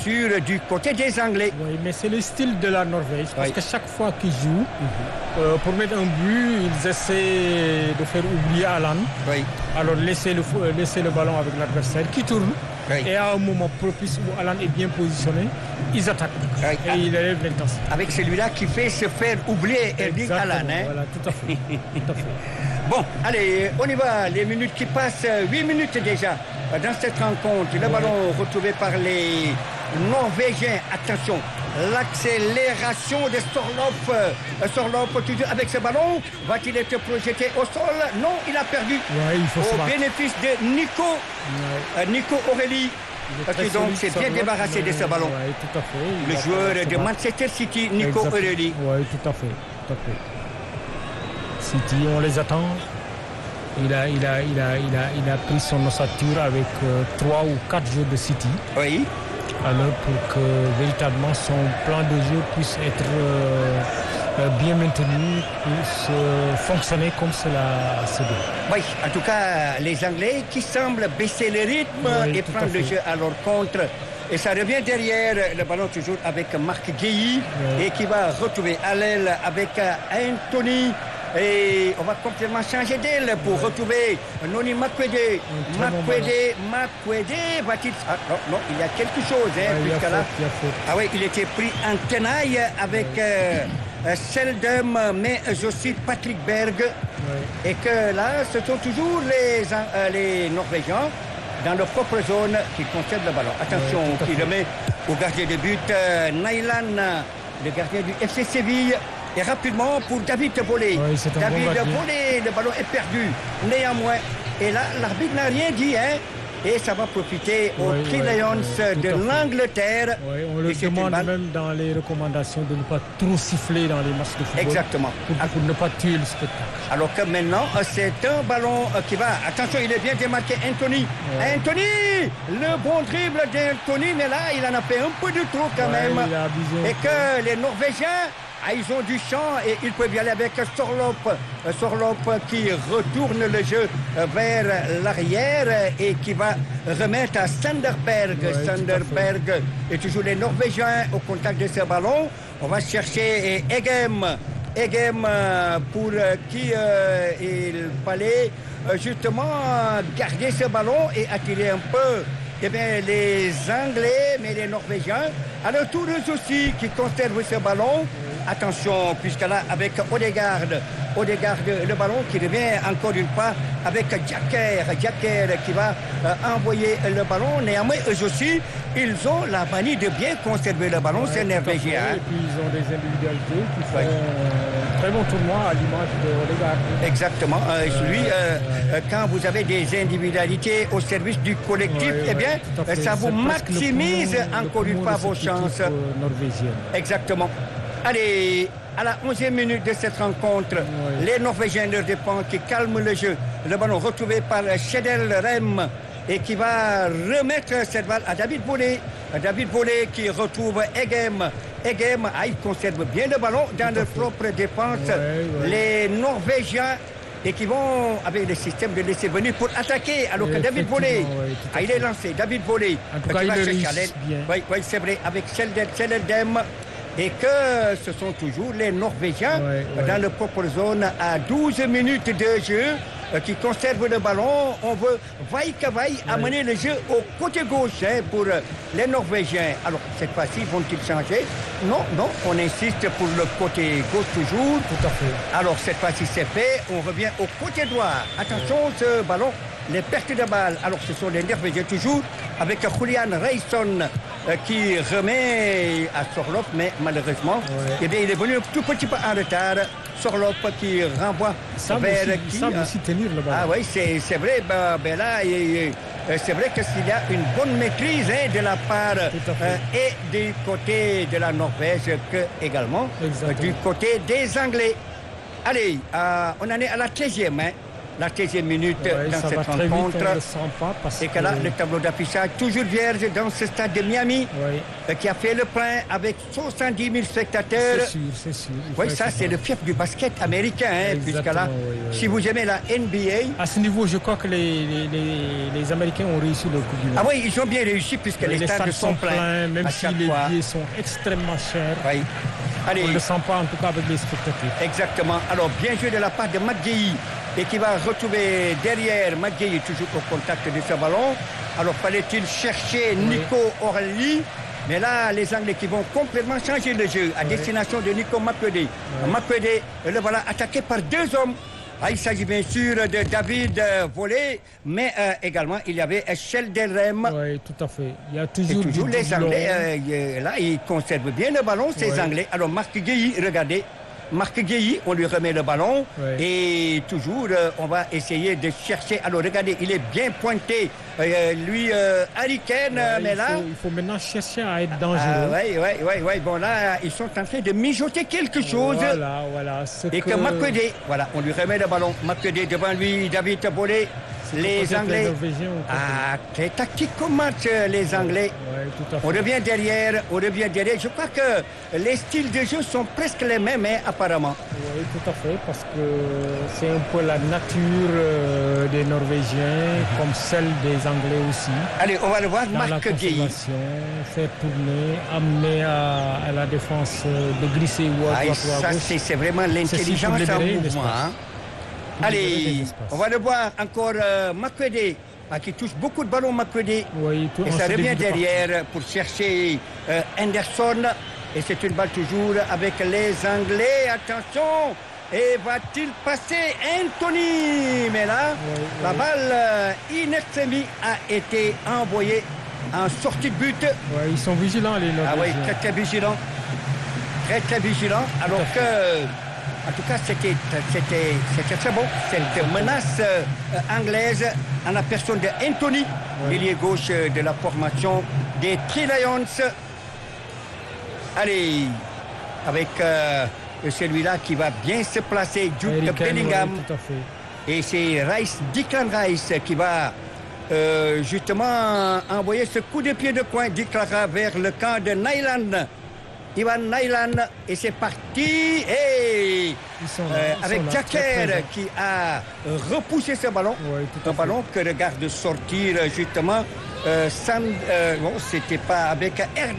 sûr du côté des Anglais. Oui, mais c'est le style de la Norvège, parce que chaque fois qu'ils jouent, pour mettre un but, ils essaient de faire oublier Haaland. Oui. Alors laisser le ballon avec l'adversaire qui tourne. Oui. Et à un moment propice où Haaland est bien positionné, ils attaquent. Oui. Et ils élèvent l'intensité. Avec celui-là qui fait se faire oublier Erling Haaland. Hein? Voilà, tout à fait. Tout à fait. Bon, allez, on y va. Les minutes qui passent, 8 minutes déjà dans cette rencontre. Le ballon retrouvé par les Norvégiens. Attention, l'accélération de Sorloth. Sorloth toujours avec ce ballon. Va-t-il être projeté au sol? Non, il a perdu. Ouais, il faut se au battre. bénéfice de Nico. Nico Aurélie. Qui donc s'est bien débarrassé de ce ballon. Oui, tout à fait. Le joueur de Manchester City, Nico Aurélie. Oui, tout à fait. Tout à fait. City, on les attend. Il a pris son ossature avec 3 ou 4 jeux de City. Oui. Alors pour que véritablement son plan de jeu puisse être bien maintenu, puisse fonctionner comme cela se doit. Oui, en tout cas, les Anglais qui semblent baisser le rythme et prendre le jeu à leur contre. Et ça revient derrière le ballon toujours avec Marc Guéhi et qui va retrouver à l'aile avec Anthony. Et on va complètement changer d'aile pour retrouver Noni Makwede. Makwede va-t-il... Ah, non, il y a quelque chose, hein, puisque là... Ah oui, il était pris en tenaille avec Seldum, mais aussi Patrick Berg. Et que là, ce sont toujours les Norvégiens dans leur propre zone qui concèdent le ballon. Attention, qui remet au gardien de but, Naïlan, le gardien du FC Séville. Et rapidement pour David Volé. Oui, David Volé, le ballon est perdu. Néanmoins. Et là, l'arbitre n'a rien dit, hein. Et ça va profiter aux Three Lions de l'Angleterre. Oui, on le demande même dans les recommandations de ne pas trop siffler dans les matchs de football. Exactement. Pour ne pas tuer le spectacle. Alors que maintenant, c'est un ballon qui va. Attention, il est bien démarqué. Anthony. Anthony! Le bon dribble d'Anthony, mais là, il en a fait un peu de trop quand même. Et que les Norvégiens. Ils ont du champ et ils peuvent y aller avec Sorloth. Sorloth qui retourne le jeu vers l'arrière et qui va remettre à Sanderberg. Sanderberg et toujours les Norvégiens au contact de ce ballon. On va chercher Egem. Egem pour qui il fallait justement garder ce ballon et attirer un peu les Anglais, mais les Norvégiens. À leur tour aussi qui conservent ce ballon. Attention, puisque là, avec Odegaard, le ballon qui revient encore une fois avec Jacker qui va envoyer le ballon. Néanmoins, eux aussi, ils ont la manie de bien conserver le ballon, c'est norvégien. Et puis, ils ont des individualités qui font un très bon tournoi à l'image de Odegaard. Exactement. Quand vous avez des individualités au service du collectif, ça vous maximise encore une fois vos chances. Exactement. Allez, à la 11e minute de cette rencontre, les Norvégiens leur dépend qui calment le jeu. Le ballon retrouvé par Shedel Rem et qui va remettre cette balle à David Volé. David Volé qui retrouve Egem. Egem, il conserve bien le ballon dans leur propre défense. Les Norvégiens et qui vont avec le système de laisser venir pour attaquer. Alors que David Volé, il est lancé. David Volé qui va chercher bien. Oui, c'est vrai, avec Seldem. Et que ce sont toujours les Norvégiens dans leur propre zone à 12 minutes de jeu qui conservent le ballon. On veut vaille que vaille amener le jeu au côté gauche pour les Norvégiens. Alors cette fois-ci, vont-ils changer? Non, on insiste pour le côté gauche toujours. Tout à fait. Alors cette fois-ci c'est fait, on revient au côté droit. Attention, ce ballon, les pertes de balle. Alors ce sont les Norvégiens toujours avec Julian Reisson qui remet à Sorloth, mais malheureusement, il est venu un tout petit peu en retard. Sorloth qui renvoie vers qui semble aussi tenir le ballon. Ah oui, c'est vrai. Là, c'est vrai que s'il y a une bonne maîtrise de la part et du côté de la Norvège que également du côté des Anglais. Allez, on en est à la 13e. la 13e minute dans cette rencontre. Et que là, le tableau d'affichage toujours vierge dans ce stade de Miami qui a fait le plein avec 70 000 spectateurs. C'est sûr. Oui, ça c'est le fief du basket américain, puisque là, si vous aimez la NBA... À ce niveau, je crois que les Américains ont réussi leur Coupe du Monde. Ah oui, ils ont bien réussi puisque les stades sont pleins. Même si les billets sont extrêmement chers. Oui. Allez. On ne le sent pas en tout cas avec les spectateurs. Exactement. Alors, bien joué de la part de McGahee et qui va retrouver derrière McGahee toujours au contact de ce ballon. Alors, fallait-il chercher Nico Orelli? Mais là, les Anglais qui vont complètement changer le jeu à destination de Nico McGahee. McGahee, le voilà attaqué par deux hommes. Ah, il s'agit bien sûr de David Volé, mais également il y avait Sheldon. Oui, tout à fait. Il y a toujours les Anglais. Là, ils conservent bien le ballon, ces Anglais. Alors, Marc Guéhi, regardez. Marc Guéhi, on lui remet le ballon. Et toujours, on va essayer de chercher. Alors, regardez, il est bien pointé. Lui, Harry Kane, mais là... Il faut maintenant chercher à être dangereux. Oui. Bon, là, ils sont en train de mijoter quelque chose. Voilà. Et que McGahee, voilà, on lui remet le ballon. McGahee devant lui, David Volé. Les Anglais. Très tactique comme match, les Anglais. Tout à fait. On revient derrière. Je crois que les styles de jeu sont presque les mêmes, apparemment. Oui, tout à fait, parce que c'est un peu la nature des Norvégiens, comme celle des Anglais aussi. Allez, on va le voir, Marc Guéhi. Faire tourner, amener à la défense de glisser ou à droite ou à gauche. C'est vraiment l'intelligence en mouvement. Allez, on va le voir encore McGahee qui touche beaucoup de ballons McGahee. Et ça revient derrière pour chercher Henderson. Et c'est une balle toujours avec les Anglais. Attention, et va-t-il passer Anthony? Mais là, la balle in extremis a été envoyée en sortie de but. Ils sont vigilants les Norvégiens. Très vigilants. Très vigilants. Alors que... En tout cas, c'était très bon. Cette menace anglaise en la personne de Anthony, milieu gauche de la formation des Three Lions. Allez, avec celui-là qui va bien se placer, Jude Bellingham. Et c'est Declan Rice qui va justement envoyer ce coup de pied de coin Declan vers le camp de Nyland. Ivan Nyland, et c'est parti. Et avec Jacker qui a repoussé ce ballon. Un ballon que regarde sortir justement c'était pas avec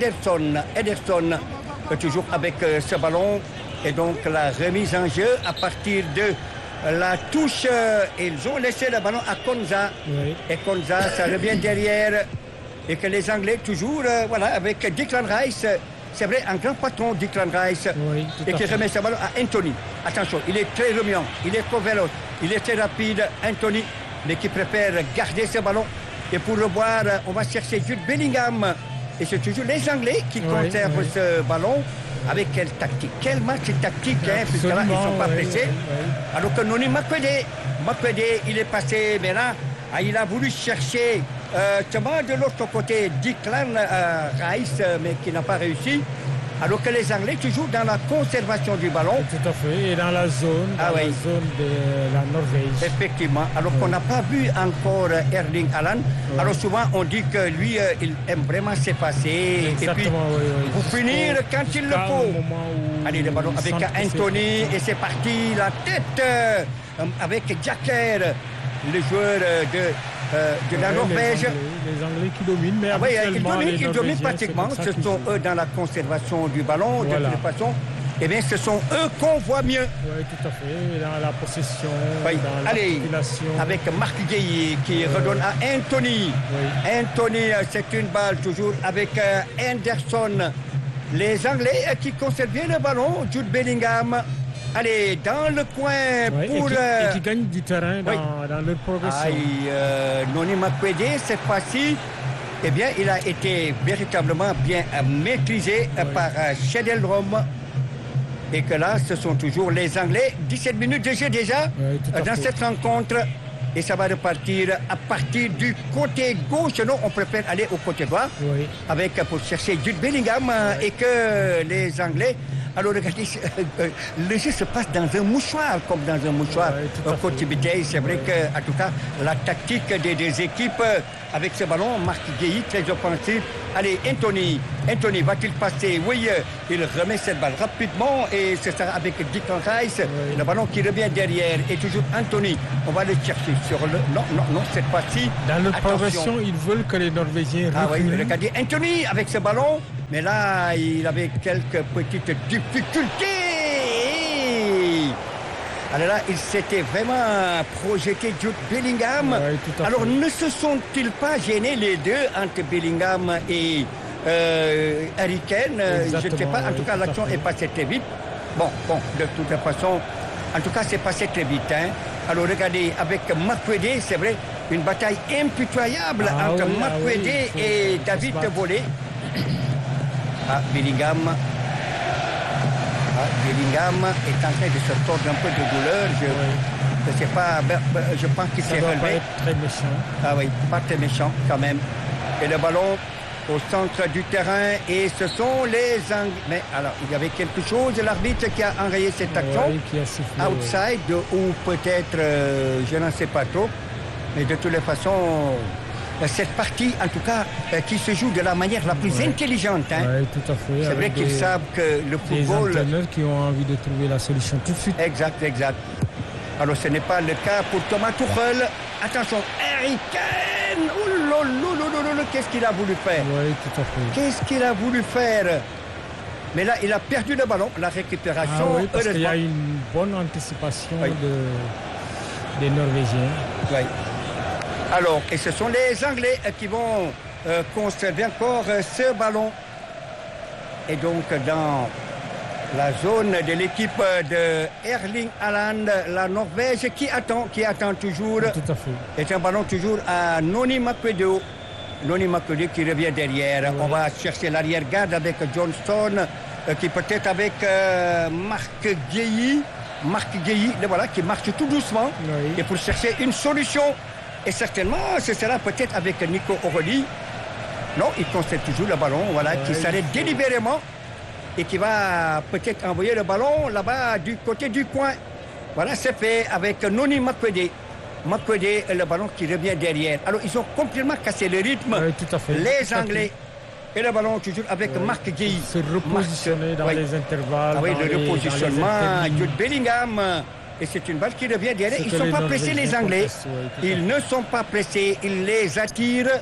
Ederson, toujours avec ce ballon. Et donc la remise en jeu à partir de la touche. Ils ont laissé le ballon à Konza. Et Konza, ça revient derrière. Et que les Anglais toujours, avec Declan Rice. C'est vrai, un grand patron, Declan Rice, et qui remet ce ballon à Anthony. Attention, il est très remuant, il est trop véloce, il est très rapide, Anthony, mais qui préfère garder ce ballon. Et pour le voir, on va chercher Jude Bellingham. Et c'est toujours les Anglais qui conservent ce ballon. Avec quelle tactique, quel match tactique, puisque là, ils ne sont pas pressés. Alors que Noni McGahee, il est passé, mais là, il a voulu chercher de l'autre côté Declan Rice, mais qui n'a pas réussi. Alors que les Anglais, toujours dans la conservation du ballon. Tout à fait, et dans la zone, zone de la Norvège. Effectivement, alors qu'on n'a pas vu encore Erling Haaland. Alors souvent, on dit que lui, il aime vraiment s'effacer. Exactement, et puis, pour finir, quand il le faut. Allez, le ballon avec Anthony, et c'est parti, la tête avec Jacker, le joueur de la Norvège. Les Anglais qui dominent, mais ils dominent pratiquement. Ce sont eux dans la conservation du ballon, de toute façon. Eh bien, ce sont eux qu'on voit mieux. Oui, tout à fait. Dans la possession, dans la population. Avec Marc Guéhi qui redonne à Anthony. Anthony, c'est une balle toujours avec Henderson. Les Anglais qui conservent bien le ballon. Jude Bellingham. Allez, dans le coin pour... Et qui gagne du terrain dans leur progression. Noni McGahee, cette fois-ci, eh bien, il a été véritablement bien maîtrisé par Sheldon. Et que là, ce sont toujours les Anglais. 17 minutes de jeu déjà dans cette rencontre. Et ça va repartir à partir du côté gauche. Non, on préfère aller au côté droit pour chercher Jude Bellingham et que les Anglais Alors regardez, le jeu se passe dans un mouchoir, comme dans un mouchoir. Côte Biteille, c'est vrai que, en tout cas, la tactique des deux équipes, avec ce ballon, Marc Guéhi, très offensif. Allez, Anthony va-t-il passer? Oui, il remet cette balle rapidement et c'est ça avec Declan Rice, le ballon qui revient derrière et toujours Anthony. On va le chercher sur le... Non, cette fois-ci. Dans leur progression, ils veulent que les Norvégiens reculent. Oui, regardez Anthony avec ce ballon, mais là, il avait quelques petites difficultés. Alors là, il s'était vraiment projeté Jude Bellingham. Alors, ne se sont-ils pas gênés les deux entre Bellingham et Harry Kane? Je ne sais pas. En tout cas, l'action est passée très vite. Bon, de toute façon, en tout cas, c'est passé très vite. Hein. Alors, regardez, avec Makwede, c'est vrai, une bataille impitoyable entre Makwede et David Volé. Bellingham. Bellingham est en train de se tordre un peu de douleur. Je ne sais pas, je pense qu'il s'est relevé. Pas être très méchant. Oui, pas très méchant quand même. Et le ballon au centre du terrain et ce sont les Anglais. Mais alors, il y avait quelque chose, l'arbitre qui a enrayé cette action. Qui a sifflé, outside ou peut-être, je n'en sais pas trop. Mais de toutes les façons, cette partie, en tout cas, qui se joue de la manière la plus intelligente. Hein. Oui, tout à fait. C'est vrai qu'ils savent que le football... Des entraîneurs qui ont envie de trouver la solution tout de suite. Exact. Alors, ce n'est pas le cas pour Thomas Tuchel. Attention, Harry Kane. Qu'est-ce qu'il a voulu faire? Oui, tout à fait. Qu'est-ce qu'il a voulu faire? Mais là, il a perdu le ballon. La récupération, oui, parce qu'il y a une bonne anticipation des Norvégiens. Oui. Alors, et ce sont les Anglais qui vont conserver encore ce ballon. Et donc, dans la zone de l'équipe de Erling Haaland, la Norvège qui attend toujours. Tout à fait. Et un ballon toujours à Noni Makwede. Noni Makwede qui revient derrière. Oui. On va chercher l'arrière-garde avec Johnston, qui peut-être avec Marc Guéhi. Voilà, qui marche tout doucement. Oui. Et pour chercher une solution. Et certainement, ce sera peut-être avec Nico O'Reilly. Non, il concède toujours le ballon, qui s'arrête délibérément et qui va peut-être envoyer le ballon là-bas du côté du coin. Voilà, c'est fait avec Noni Makwede. Makwede, le ballon qui revient derrière. Alors, ils ont complètement cassé le rythme. Oui, tout à fait. Les Anglais. Et le ballon toujours avec Marc Guéhi. Se repositionner dans les intervalles. Le repositionnement. Jude Bellingham. Et c'est une balle qui revient derrière. Ils ne sont pas pressés, les Anglais. Ils ne sont pas pressés. Ils les attirent.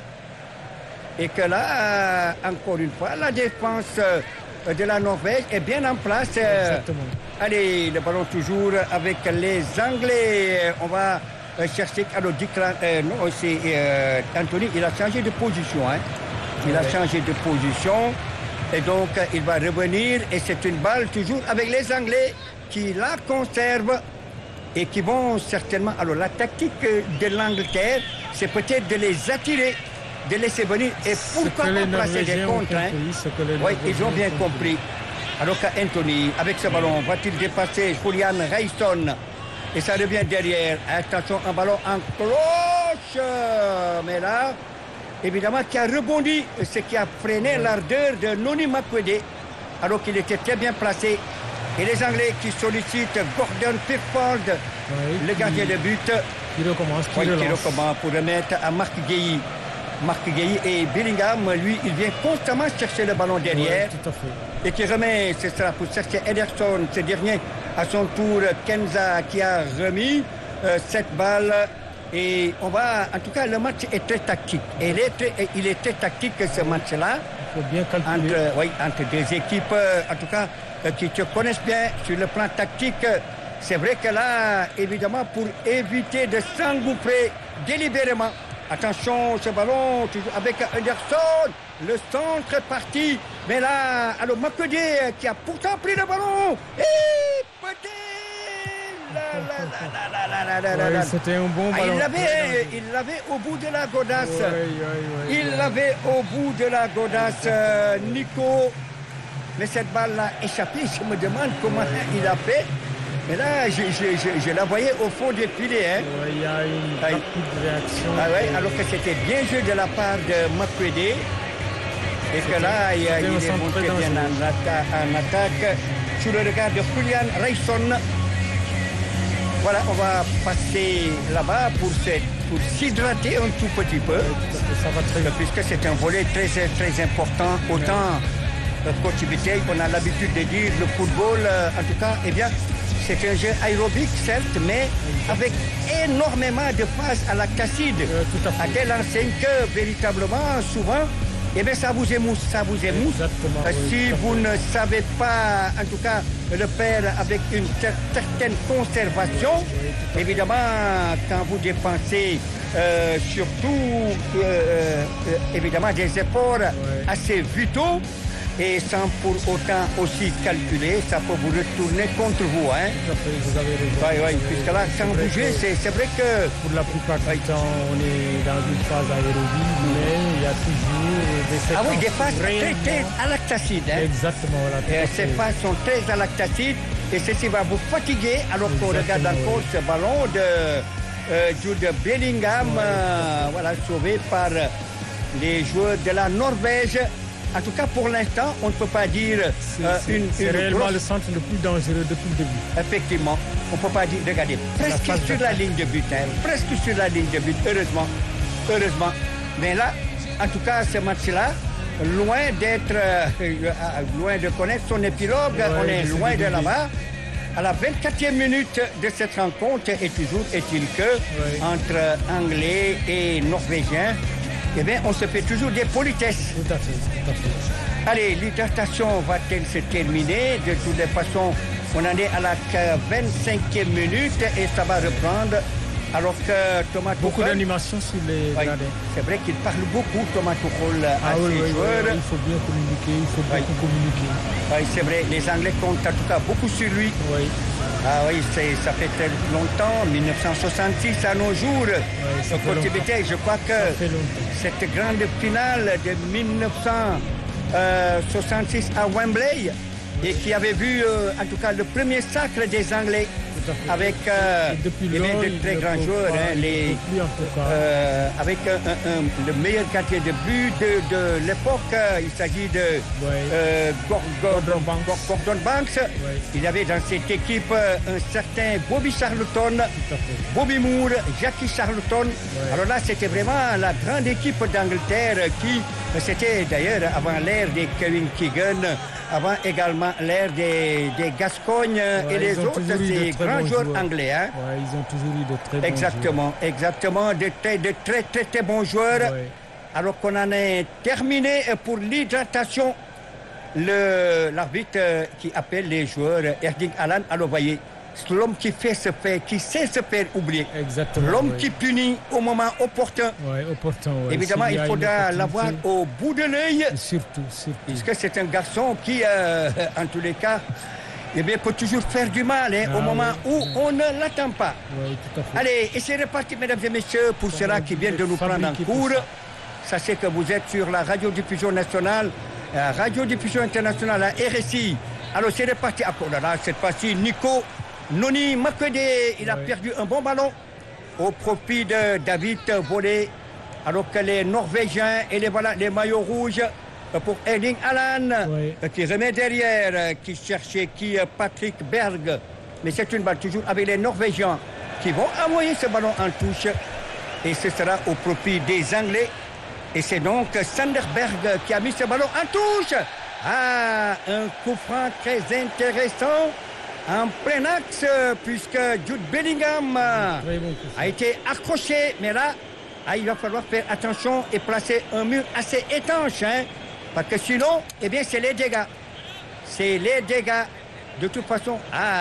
Et que là, encore une fois, la défense de la Norvège est bien en place. Exactement. Allez, le ballon toujours avec les Anglais. On va chercher. Alors, non, c'est Anthony. Il a changé de position. Hein. Il a changé de position. Et donc, il va revenir. Et c'est une balle toujours avec les Anglais qui la conservent. Et qui vont certainement... Alors, la tactique de l'Angleterre, c'est peut-être de les attirer, de laisser venir. Et pourquoi pas placer des contre, Oui, ils ont bien compris. Alors qu'Anthony, avec ce ballon, va-t-il dépasser Julian Rayson? Et ça revient derrière. Attention, un ballon en cloche. Mais là, évidemment, qui a rebondi, ce qui a freiné l'ardeur de Noni Makwede, alors qu'il était très bien placé. Et les Anglais qui sollicitent Gordon Pickford, le gardien de but. Qui recommence, qui recommence pour remettre à Marc Guéhi. Marc Guéhi et Bellingham, lui, il vient constamment chercher le ballon derrière. Tout à fait. Et qui remet, ce sera pour chercher Ederson, ce dernier, à son tour, Kenza qui a remis cette balle. Et on va, en tout cas, le match est très tactique. Et il est très tactique ce match-là. Il faut bien calculer. Entre deux équipes, en tout cas, qui te connaissent bien sur le plan tactique. C'est vrai que là, évidemment, pour éviter de s'engouffrer délibérément. Attention, ce ballon, toujours avec Anderson. Le centre est parti. Mais là, alors Makwede qui a pourtant pris le ballon. Et peut-être... C'était un bon ballon. Il l'avait au bout de la godasse. Il l'avait au bout de la godasse, Nico. Mais cette balle-là échappée, je me demande comment il a fait. Mais là, je la voyais au fond des filets. Hein. Il y a une rapide réaction. Alors que c'était bien joué de la part de Makwede. Et que là, il est monté bien en attaque. sous le regard de Julian Rayson. Voilà, on va passer là-bas pour s'hydrater un tout petit peu. Ça va très bien. Puisque c'est un volet très, très important. Autant, coach Bitey, on a l'habitude de dire le football, en tout cas, eh bien, c'est un jeu aérobique, certes, mais avec énormément de phases à lactacide. À telle enseigne que, véritablement, souvent, eh bien, ça vous émousse, ça vous émousse. Si vous ne savez pas, en tout cas, le faire avec une certaine conservation, évidemment, quand vous dépensez surtout, évidemment, des efforts assez vitaux, et sans pour autant aussi calculer, ça peut vous retourner contre vous. Hein. Vous avez raison. Oui, puisque là, sans bouger, c'est vrai que... Pour la plupart du temps, on est dans une phase aérobie, mais il y a toujours des séquences... Ah oui, des phases très à lactacide. Hein. Exactement. Voilà, ces phases sont très à lactacide, et ceci va vous fatiguer, alors qu'on regarde encore ce ballon de Jude Bellingham, voilà, sauvé par les joueurs de la Norvège. En tout cas, pour l'instant, on ne peut pas dire c'est réellement le centre le plus dangereux depuis le début. Effectivement, on ne peut pas dire, regardez, presque sur la ligne de but, hein, presque sur la ligne de but, heureusement. Mais là, en tout cas, ce match-là, loin d'être, loin de connaître son épilogue, on est loin de là-bas. À la 24e minute de cette rencontre, et toujours est-il que, entre Anglais et Norvégiens, eh bien, on se fait toujours des politesses. Tout à fait. Allez, l'hydratation va-t-elle se terminer? De toutes les façons, on en est à la 25e minute et ça va reprendre. Alors que Thomas Tuchel... Beaucoup d'animation sur les gradins. C'est vrai qu'il parle beaucoup, Thomas Tuchel, à ses joueurs. Il faut bien communiquer, il faut beaucoup communiquer. Oui, c'est vrai. Les Anglais comptent en tout cas beaucoup sur lui. Oui. Ah oui, ça fait très longtemps, 1966 à nos jours. Côté Bitey, je crois que cette grande finale de 1966 à Wembley, et qui avait vu en tout cas le premier sacre des Anglais avec de très grands joueurs, avec le meilleur gardien de but de l'époque. Il s'agit de Gordon Banks. Il y avait dans cette équipe un certain Bobby Charlton, Bobby Moore, Jackie Charlton. Alors là, c'était vraiment la grande équipe d'Angleterre qui, c'était d'ailleurs avant l'ère des Kevin Keegan, avant également l'ère des Gascognes et les autres, ces grands joueurs anglais. Hein. Ils ont toujours eu de très bons joueurs. Exactement, de très bons joueurs. Alors qu'on en est terminé pour l'hydratation. L'arbitre qui appelle les joueurs, Erling Haaland, alors voyez, c'est l'homme qui sait se faire oublier. Exactement. L'homme qui punit au moment opportun. Opportun. Évidemment, il faudra l'avoir au bout de l'œil. Surtout. Puisque c'est un garçon qui, en tous les cas, peut toujours faire du mal au moment où on ne l'attend pas. Tout à fait. Allez, et c'est reparti, mesdames et messieurs, pour ceux-là qui viennent de nous prendre en cours. Sachez que vous êtes sur la radiodiffusion nationale, radiodiffusion internationale, la RSI. Alors, c'est reparti. Cette fois-ci, Nico Noni Makwede, il a perdu un bon ballon au profit de David Volé, alors que les Norvégiens et les maillots rouges pour Erling Haaland qui remet derrière, qui cherchait Patrick Berg. Mais c'est une balle toujours avec les Norvégiens qui vont envoyer ce ballon en touche et ce sera au profit des Anglais. Et c'est donc Sanderberg qui a mis ce ballon en touche. Un coup franc très intéressant. En plein axe, puisque Jude Bellingham a été accroché. Mais là, il va falloir faire attention et placer un mur assez étanche. Hein, parce que sinon, c'est les dégâts. C'est les dégâts. De toute façon,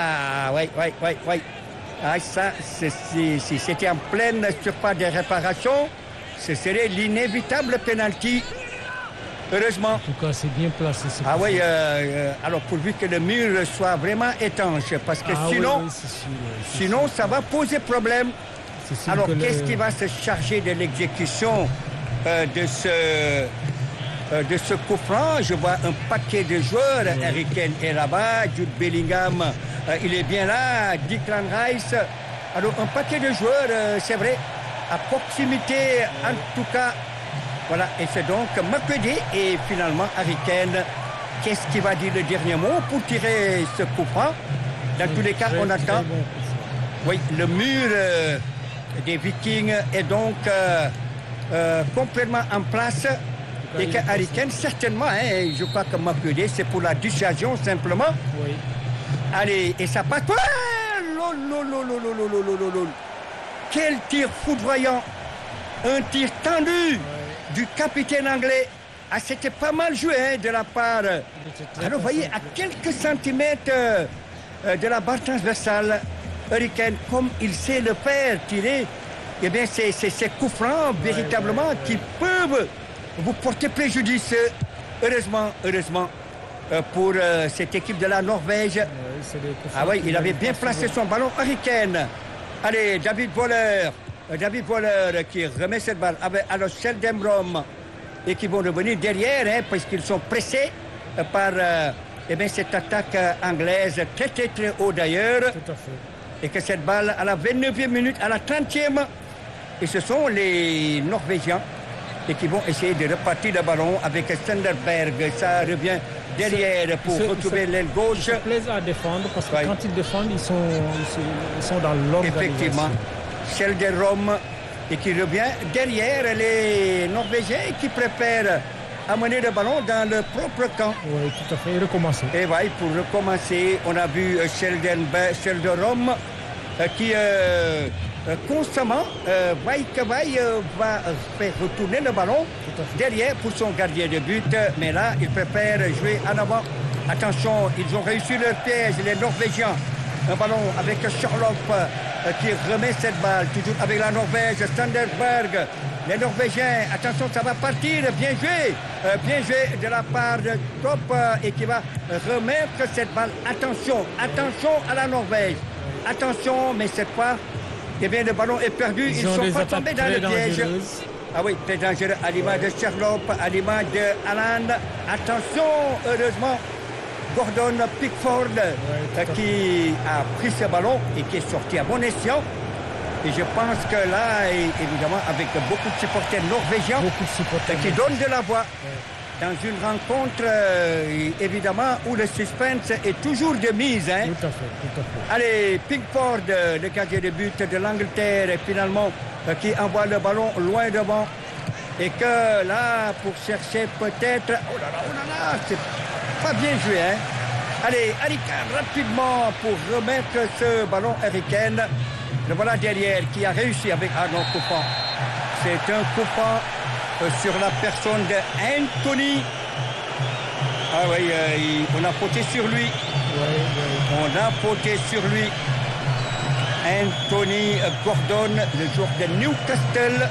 ça, si c'était en pleine surface de réparation, ce serait l'inévitable penalty. Heureusement. En tout cas, c'est bien placé. Alors pourvu que le mur soit vraiment étanche, parce que sinon, ça va poser problème. Alors, qu'est-ce qui va se charger de l'exécution de ce coup franc? Je vois un paquet de joueurs. Harry Kane est là-bas, Jude Bellingham, il est bien là, Declan Rice. Alors, un paquet de joueurs, c'est vrai, à proximité, en tout cas. Voilà, et c'est donc Makwede et finalement Harry Kane qu'est-ce qu'il va dire le dernier mot pour tirer ce coup franc. Dans tous les cas, on attend. Bon. Oui, le mur des Vikings est donc complètement en place. Et que Harry Kane, certainement, hein, je crois que Makude, c'est pour la dissuasion simplement. Oui. Allez, et ça passe. Quel tir foudroyant. Un tir tendu du capitaine anglais. Ah, c'était pas mal joué hein, de la part. Alors, vous voyez, à quelques centimètres de la barre transversale, Harry Kane, comme il sait le faire tirer, eh bien, c'est ces coups francs, véritablement, qui peuvent vous porter préjudice. Heureusement, pour cette équipe de la Norvège. Ah oui, il avait bien placé son ballon. Harry Kane. Allez, David Voller qui remet cette balle avec alors Sheldon et qui vont revenir derrière hein, parce qu'ils sont pressés par cette attaque anglaise très très très haut d'ailleurs. Tout à fait. Et que cette balle à la 29e minute, à la 30e, et ce sont les Norvégiens et qui vont essayer de repartir le ballon avec Stenderberg. Ça revient derrière pour retrouver l'aile gauche. Ils se plaisent à défendre parce que quand ils défendent, ils sont dans l'organisation. Effectivement. Sheldon et qui revient derrière les Norvégiens qui préparent à mener le ballon dans leur propre camp. Oui, tout à fait. Et recommencer. Et oui, pour recommencer, on a vu Sheldon qui constamment va faire retourner le ballon derrière pour son gardien de but. Mais là, il préfère jouer en avant. Attention, ils ont réussi leur piège, les Norvégiens. Un ballon avec Charlotte qui remet cette balle, toujours avec la Norvège, Stenderberg. Les Norvégiens, attention, ça va partir, bien joué de la part de Top et qui va remettre cette balle. Attention à la Norvège. Attention, mais cette fois, eh bien, le ballon est perdu. Ils sont pas tombés dans le piège. Ah oui, très dangereux, à l'image de Charlotte, à l'image de Haaland. Attention, heureusement, Gordon Pickford qui a pris ce ballon et qui est sorti à bon escient. Et je pense que là, évidemment, avec beaucoup de supporters norvégiens qui donnent de la voix dans une rencontre, évidemment, où le suspense est toujours de mise. Hein. Tout à fait. Allez, Pickford, le gardien de but de l'Angleterre, finalement, qui envoie le ballon loin devant. Et que là, pour chercher peut-être... Oh là là, c'est pas bien joué, hein. Allez, Harry Kane, rapidement, pour remettre ce ballon Harry Kane. Le voilà derrière, qui a réussi avec Arnaud Coupant. C'est un coupant sur la personne d'Anthony. Ah oui, on a poté sur lui. On a poté sur lui. Anthony Gordon, le joueur de Newcastle.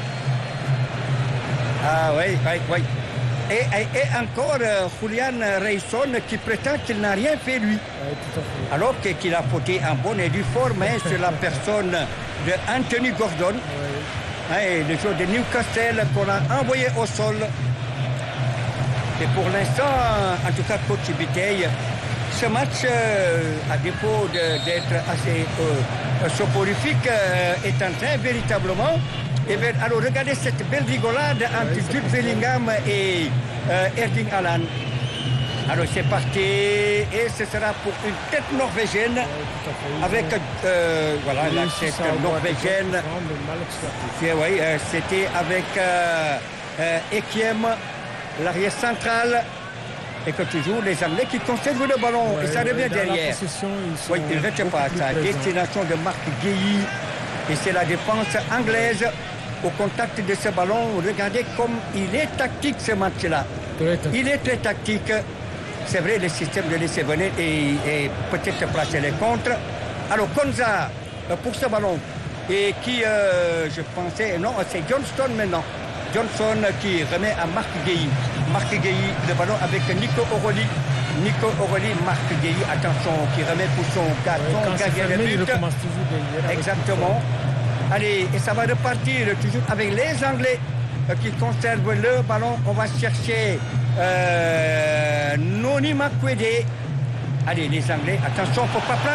Ah oui. Et encore Julian Rayson qui prétend qu'il n'a rien fait lui. Alors qu'il a porté un bon et du fort main sur la personne de Anthony Gordon. Le joueur de Newcastle qu'on a envoyé au sol. Et pour l'instant, en tout cas, coach Biteille, ce match, à défaut d'être assez soporifique, est en train véritablement. Et bien, alors, regardez cette belle rigolade entre Jude Bellingham et Erling Haaland. Alors, c'est parti. Et ce sera pour une tête norvégienne. Avec, voilà, la tête norvégienne. C'était avec Ekiem, l'arrière central. Et que toujours les Anglais qui conservent le ballon. Et ça revient derrière. Oui, il ne retient pas ça. Destination de Marc Guéhi. Et c'est la défense anglaise au contact de ce ballon. Regardez comme il est tactique ce match-là. Il est très tactique. C'est vrai, le système de laisser venir et peut-être placer les contres. Alors, Konza pour ce ballon. Et qui, je pensais, non, c'est Johnston maintenant. Johnson qui remet à Marc Guéhi. Marc Guéhi, le ballon avec Nico Oroli. Marc Guéhi, attention, qui remet pour son gardien de but. Exactement. Allez, et ça va repartir toujours avec les Anglais qui conservent le ballon. On va chercher Noni Makwede. Allez, les Anglais, attention, il ne faut pas prendre de risque.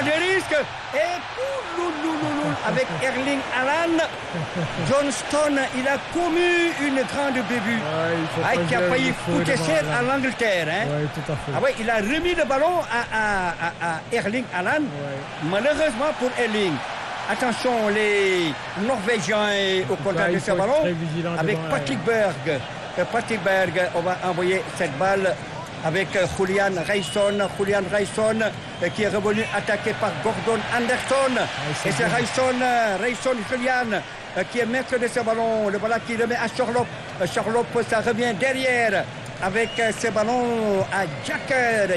presque. Et avec Erling Haaland, Johnston, il a commis une grande bévue qui a failli coûter cher à l'Angleterre. Hein. Oui, tout à fait. Ah ouais, il a remis le ballon à Erling Haaland. Malheureusement pour Erling. Attention, les Norvégiens au contact de ce ballon avec Patrick Berg. Patrick Berg, on va envoyer cette balle avec Julian Reisson qui est revenu attaqué par Gordon Anderson. Et c'est Reisson Julian qui est maître de ce ballon. Le ballon qui remet à Charlop. Charlop, ça revient derrière avec ce ballon à Jacker.